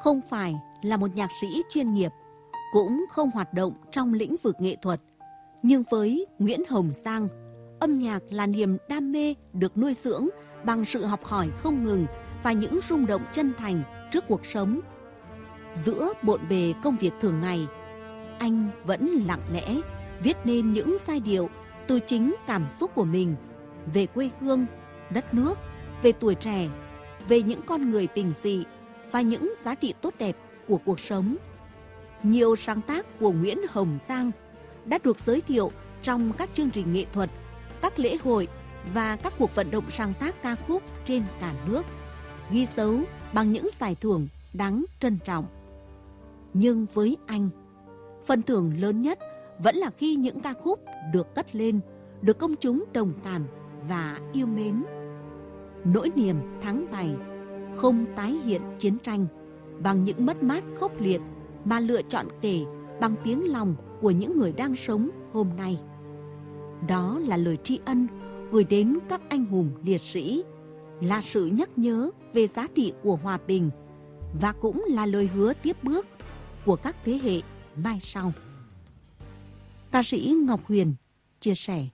không phải là một nhạc sĩ chuyên nghiệp, cũng không hoạt động trong lĩnh vực nghệ thuật. Nhưng với Nguyễn Hồng Giang, âm nhạc là niềm đam mê được nuôi dưỡng bằng sự học hỏi không ngừng và những rung động chân thành trước cuộc sống. Giữa bộn bề công việc thường ngày, anh vẫn lặng lẽ viết nên những giai điệu từ chính cảm xúc của mình về quê hương, đất nước, về tuổi trẻ, về những con người bình dị và những giá trị tốt đẹp của cuộc sống. Nhiều sáng tác của Nguyễn Hồng Giang đã được giới thiệu trong các chương trình nghệ thuật, các lễ hội và các cuộc vận động sáng tác ca khúc trên cả nước, ghi dấu bằng những giải thưởng đáng trân trọng. Nhưng với anh, phần thưởng lớn nhất vẫn là khi những ca khúc được cất lên, được công chúng đồng cảm và yêu mến. Nỗi niềm tháng 7 không tái hiện chiến tranh bằng những mất mát khốc liệt, mà lựa chọn kể bằng tiếng lòng của những người đang sống hôm nay. Đó là lời tri ân gửi đến các anh hùng liệt sĩ, là sự nhắc nhớ về giá trị của hòa bình và cũng là lời hứa tiếp bước của các thế hệ mai sau. Ca sĩ Ngọc Huyền chia sẻ.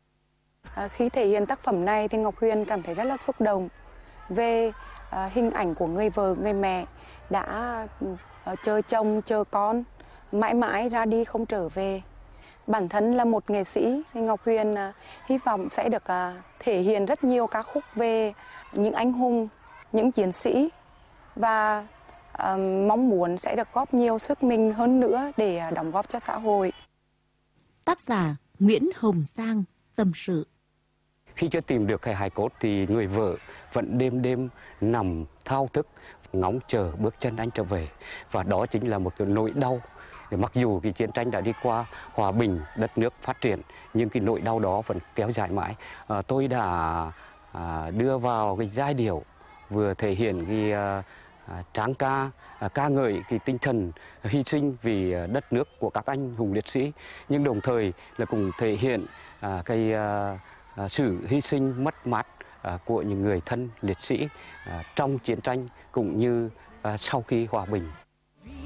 Khi thể hiện tác phẩm này thì Ngọc Huyền cảm thấy rất là xúc động về hình ảnh của người vợ, người mẹ đã chờ chồng, chờ con, mãi mãi ra đi không trở về. Bản thân là một nghệ sĩ thì Ngọc Huyền hy vọng sẽ được thể hiện rất nhiều ca khúc về những anh hùng, những chiến sĩ và mong muốn sẽ được góp nhiều sức mình hơn nữa để đóng góp cho xã hội. Tác giả Nguyễn Hồng Giang tâm sự. Khi chưa tìm được hài cốt thì người vợ vẫn đêm đêm nằm thao thức, ngóng chờ bước chân anh trở về. Và đó chính là một cái nỗi đau. Mặc dù cái chiến tranh đã đi qua, hòa bình, đất nước phát triển, nhưng cái nỗi đau đó vẫn kéo dài mãi. Tôi đã đưa vào cái giai điệu vừa thể hiện cái tráng ca, ca ngợi cái tinh thần hy sinh vì đất nước của các anh hùng liệt sĩ, nhưng đồng thời là cũng thể hiện cái sự hy sinh mất mát của những người thân liệt sĩ trong chiến tranh cũng như sau khi hòa bình.